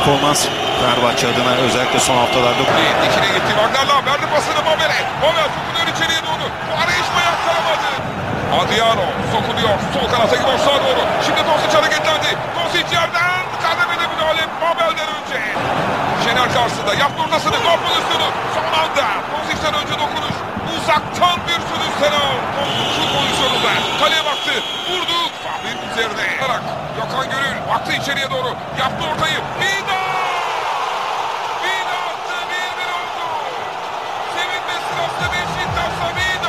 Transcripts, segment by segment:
performans Fenerbahçe adına özellikle son haftalarda. İçine gitti Wagner'la verdi pasını Mabel'e. Mabel sokuluyor içeriye doğru. Bu arayışma yakalamadı. Adriano sokuluyor. Sol kanata gidiyor sağa doğru. Şimdi Dosic hareketlendi. Dosic yerden kademede müdahale Mabel'den önce. Şener karşısında yaptı ortasını. Gol pozisyonu. Son anda Dosic'ten önce dokunuş. Uzaktan bir sürü Senal. Şut pozisyonunda. Kaleye baktı. Vurdu. Fahri'nin üzerine. Gökhan Gönül baktı içeriye doğru. Yaptı ortayı. Vida! Vida attı. 1-1 oldu. Sevinme sırası Beşiktaş'ta Vida.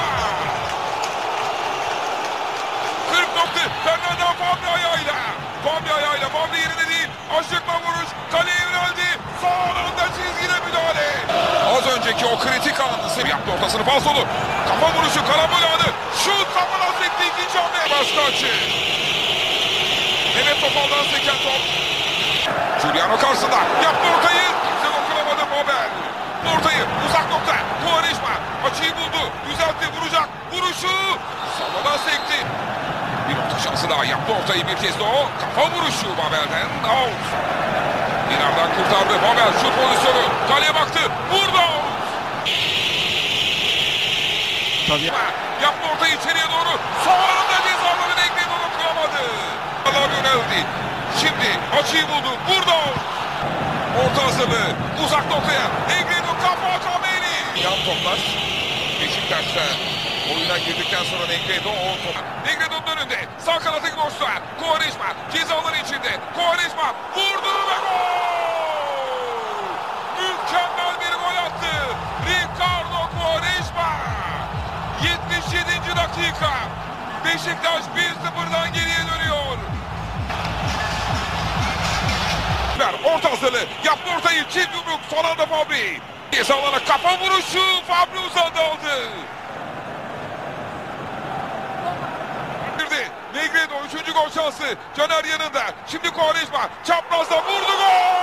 40 nokta. Fernando Fabri ayağıyla. Fabri ayağıyla. Fabri yerine değil. Aşıkma vuruş. Kaleye yöneldi. Son anda çizgide müdahale. Az önceki o kritik anı Semih yaptı ortasını falsolu. Kafa vuruşu karambol anı. Şut kafana sekti ikinci hamle. Başka açı. Mehmet Topal'dan seken top. Giuliano karşısında. Yaptı ortayı. Kimse dokunamadı Mabel. Ortayı uzak nokta. Quaresma açıyı buldu. Düzeltti vuracak. Vuruşu. Sallana sekti. Bir nokta şansı daha. Yaptı ortayı bir kez de o. Kafa vuruşu Mabel'den. Out. İlerden kurtardı. Mabel şut pozisyonu. Kaleye baktı. Vurdu. Tabii. Yaptı ortayı içeriye doğru. Sonunda cezaları denkledi dokunamadı. Allah yöneldi. Şimdi açıyı buldu. Vurdu. Orta hazırlığı. Uzak noktaya. Negredo kafa Cameli. Yan toplar. Beşiktaş'ta oyuna girdikten sonra Negredo o top. Negredo'nun önünde. Sağ kanatı boşluğa. Quaresma cezaları içinde. Quaresma vurdu ve gol. Mükemmel bir gol attı. Ricardo Quaresma. 77. dakika. Beşiktaş 1-0'dan geriye dönüyor. Orta hazırlığı. Yaptı ortayı. Çift yumruk. Son anda Fabri. Cezalara kafa vuruşu. Fabri uzadı aldı. Negredo 3. gol şansı. Caner yanında. Şimdi Quaresma. Çaprazda vurdu gol.